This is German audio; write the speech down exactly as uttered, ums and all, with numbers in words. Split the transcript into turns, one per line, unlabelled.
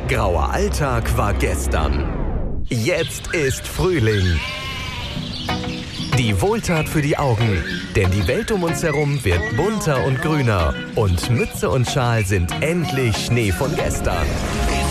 Grauer Alltag war gestern. Jetzt ist Frühling. Die Wohltat für die Augen, denn die Welt um uns herum wird bunter und grüner und Mütze und Schal sind endlich Schnee von gestern.